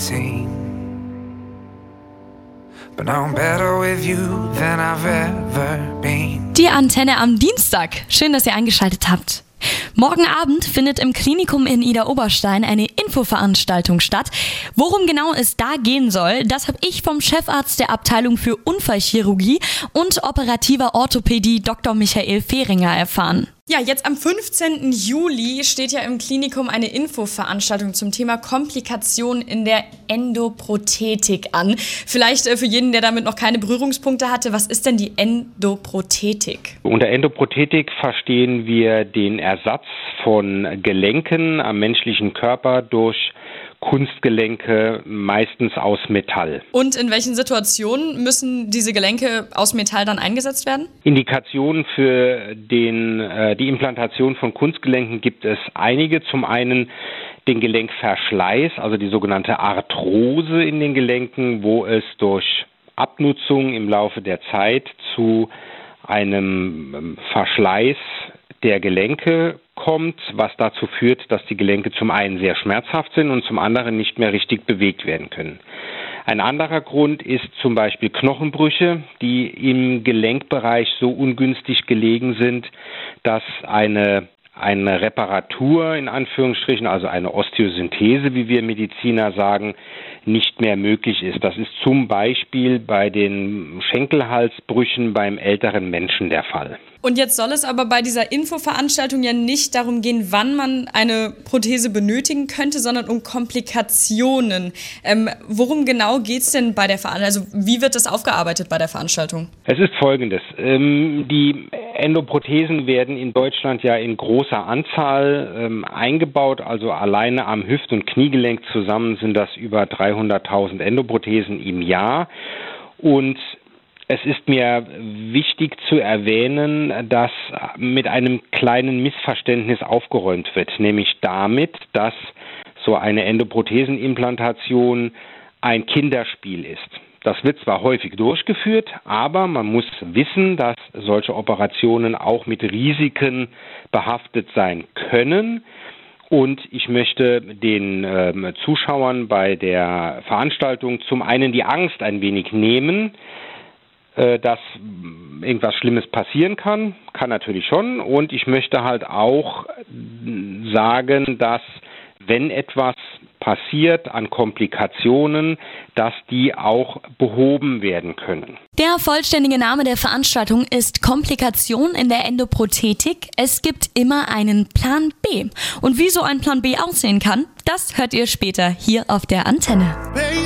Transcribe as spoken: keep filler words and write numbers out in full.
eighteen. But now I'm better with you than I've ever been. Die Antenne am Dienstag. Schön, dass ihr eingeschaltet habt. Morgen Abend findet im Klinikum in Idar-Oberstein eine Infoveranstaltung statt. Worum genau es da gehen soll, das habe ich vom Chefarzt der Abteilung für Unfallchirurgie und operativer Orthopädie Doktor Michael Fehringer erfahren. Ja, jetzt am fünfzehnten Juli steht ja im Klinikum eine Infoveranstaltung zum Thema Komplikationen in der Endoprothetik an. Vielleicht äh, für jeden, der damit noch keine Berührungspunkte hatte, was ist denn die Endoprothetik? Unter Endoprothetik verstehen wir den Ersatz von Gelenken am menschlichen Körper durch Kunstgelenke, meistens aus Metall. Und in welchen Situationen müssen diese Gelenke aus Metall dann eingesetzt werden? Indikationen für den, äh, die Implantation von Kunstgelenken gibt es einige. Zum einen den Gelenkverschleiß, also die sogenannte Arthrose in den Gelenken, wo es durch Abnutzung im Laufe der Zeit zu einem Verschleiß der Gelenke kommt, was dazu führt, dass die Gelenke zum einen sehr schmerzhaft sind und zum anderen nicht mehr richtig bewegt werden können. Ein anderer Grund ist zum Beispiel Knochenbrüche, die im Gelenkbereich so ungünstig gelegen sind, dass eine eine Reparatur in Anführungsstrichen, also eine Osteosynthese, wie wir Mediziner sagen, nicht mehr möglich ist. Das ist zum Beispiel bei den Schenkelhalsbrüchen beim älteren Menschen der Fall. Und jetzt soll es aber bei dieser Infoveranstaltung ja nicht darum gehen, wann man eine Prothese benötigen könnte, sondern um Komplikationen. Ähm, worum genau geht es denn bei der Veranstaltung? Also wie wird das aufgearbeitet bei der Veranstaltung? Es ist Folgendes. Ähm, die Endoprothesen werden in Deutschland ja in großer Anzahl ähm, eingebaut. Also alleine am Hüft- und Kniegelenk zusammen sind das über dreihunderttausend Endoprothesen im Jahr. Und es ist mir wichtig zu erwähnen, dass mit einem kleinen Missverständnis aufgeräumt wird, nämlich damit, dass so eine Endoprothesenimplantation ein Kinderspiel ist. Das wird zwar häufig durchgeführt, aber man muss wissen, dass solche Operationen auch mit Risiken behaftet sein können. Und ich möchte den äh, Zuschauern bei der Veranstaltung zum einen die Angst ein wenig nehmen, dass irgendwas Schlimmes passieren kann, kann natürlich schon. Und ich möchte halt auch sagen, dass wenn etwas passiert an Komplikationen, dass die auch behoben werden können. Der vollständige Name der Veranstaltung ist Komplikation in der Endoprothetik. Es gibt immer einen Plan B. Und wie so ein Plan B aussehen kann, das hört ihr später hier auf der Antenne.